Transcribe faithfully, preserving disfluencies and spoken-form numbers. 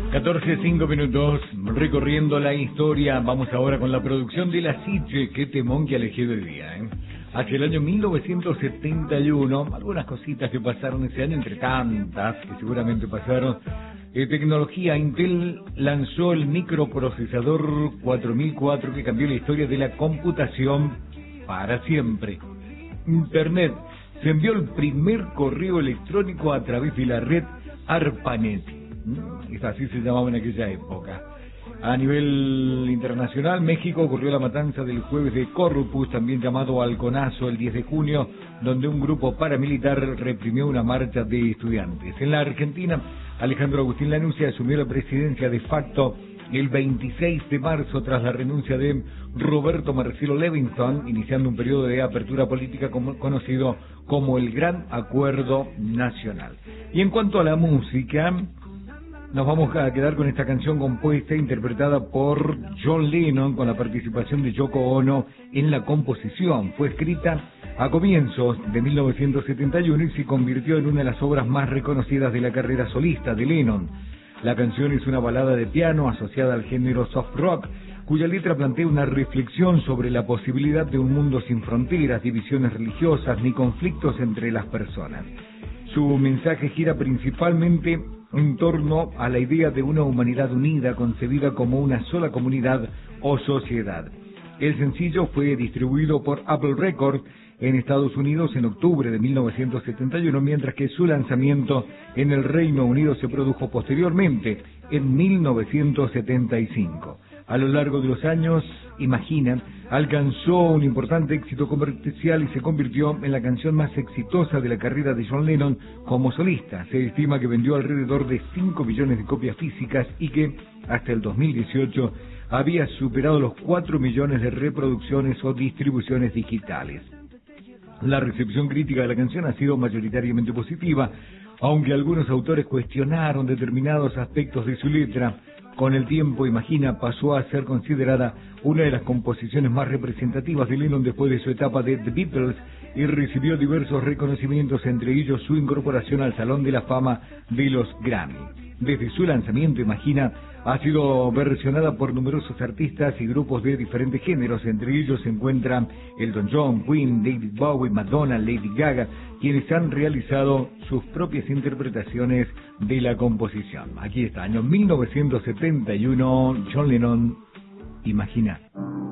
catorce, cinco minutos, recorriendo la historia. Vamos ahora con la producción de La Sitge. Qué temón que elegí hoy día, ¿eh? Hacia el año mil novecientos setenta y uno, algunas cositas que pasaron ese año, entre tantas que seguramente pasaron. Eh, tecnología, Intel lanzó el microprocesador cuatro mil cuatro que cambió la historia de la computación para siempre. Internet, se envió el primer correo electrónico a través de la red ARPANET. Es así se llamaba en aquella época. A nivel internacional, México ocurrió la matanza del jueves de Corpus, también llamado Halconazo, el diez de junio, donde un grupo paramilitar reprimió una marcha de estudiantes. En la Argentina, Alejandro Agustín Lanusse asumió la presidencia de facto el veintiséis de marzo tras la renuncia de Roberto Marcelo Levingston, iniciando un periodo de apertura política como, conocido como el Gran Acuerdo Nacional. Y en cuanto a la música, nos vamos a quedar con esta canción compuesta e interpretada por John Lennon con la participación de Yoko Ono en la composición. Fue escrita a comienzos de mil novecientos setenta y uno y se convirtió en una de las obras más reconocidas de la carrera solista de Lennon. La canción es una balada de piano asociada al género soft rock, cuya letra plantea una reflexión sobre la posibilidad de un mundo sin fronteras, divisiones religiosas ni conflictos entre las personas. Su mensaje gira principalmente en torno a la idea de una humanidad unida, concebida como una sola comunidad o sociedad. El sencillo fue distribuido por Apple Records en Estados Unidos en octubre de mil novecientos setenta y uno, mientras que su lanzamiento en el Reino Unido se produjo posteriormente, en mil novecientos setenta y cinco. A lo largo de los años, Imagina alcanzó un importante éxito comercial y se convirtió en la canción más exitosa de la carrera de John Lennon como solista. Se estima que vendió alrededor de cinco millones de copias físicas y que, hasta el dos mil dieciocho, había superado los cuatro millones de reproducciones o distribuciones digitales. La recepción crítica de la canción ha sido mayoritariamente positiva, aunque algunos autores cuestionaron determinados aspectos de su letra. Con el tiempo, Imagina pasó a ser considerada una de las composiciones más representativas de Lennon después de su etapa de The Beatles y recibió diversos reconocimientos, entre ellos su incorporación al Salón de la Fama de los Grammy. Desde su lanzamiento, Imagina ha sido versionada por numerosos artistas y grupos de diferentes géneros. Entre ellos se encuentran Elton John, Queen, David Bowie, Madonna, Lady Gaga, quienes han realizado sus propias interpretaciones de la composición. Aquí está, año mil novecientos setenta y uno, John Lennon, Imagina.